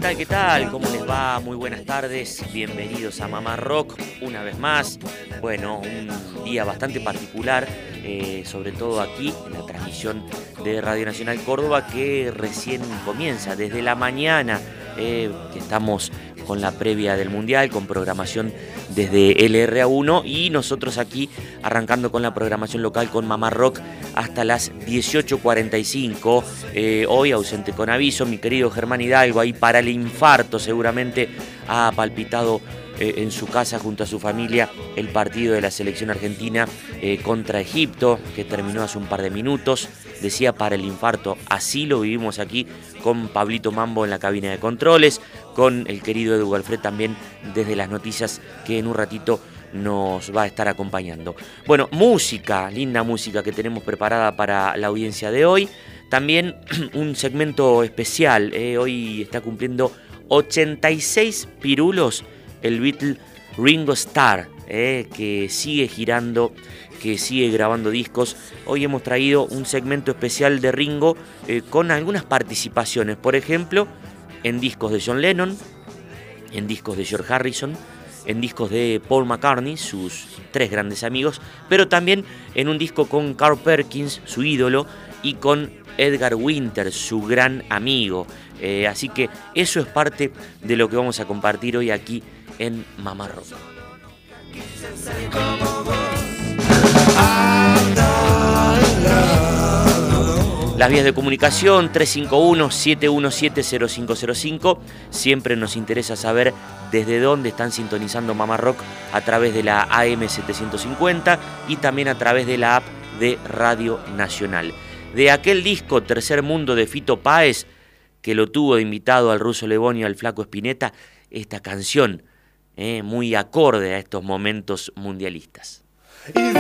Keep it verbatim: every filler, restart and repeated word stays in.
tal? ¿Qué tal? ¿Cómo les va? Muy buenas tardes. Bienvenidos a Mamá Rock una vez más. Bueno, un día bastante particular, eh, sobre todo aquí en la transmisión de Radio Nacional Córdoba, que recién comienza desde la mañana, eh, que estamos con la previa del Mundial, con programación desde L R A uno y nosotros aquí arrancando con la programación local con Mamá Rock hasta las dieciocho cuarenta y cinco. Eh, hoy ausente con aviso, mi querido Germán Hidalgo, ahí para el infarto seguramente ha palpitado eh, en su casa junto a su familia el partido de la selección argentina eh, contra Egipto, que terminó hace un par de minutos. Decía para el infarto, así lo vivimos aquí con Pablito Mambo en la cabina de controles, con el querido Edu Alfred también desde las noticias, que en un ratito nos va a estar acompañando. Bueno, música, linda música que tenemos preparada para la audiencia de hoy. También un segmento especial, eh, hoy está cumpliendo ochenta y seis pirulos el Beatle Ringo Starr, eh, que sigue girando, que sigue grabando discos. Hoy hemos traído un segmento especial de Ringo eh, con algunas participaciones, por ejemplo, en discos de John Lennon, en discos de George Harrison, en discos de Paul McCartney, sus tres grandes amigos, pero también en un disco con Carl Perkins, su ídolo, y con Edgar Winter, su gran amigo. Eh, así que eso es parte de lo que vamos a compartir hoy aquí en Mamá Rock. Las vías de comunicación tres cinco uno, siete uno siete, cero cinco cero cinco. Siempre nos interesa saber desde dónde están sintonizando Mamá Rock a través de la A M setecientos cincuenta y también a través de la app de Radio Nacional. De aquel disco Tercer Mundo de Fito Páez, que lo tuvo de invitado al Ruso Lebón y al Flaco Spinetta, esta canción eh, muy acorde a estos momentos mundialistas.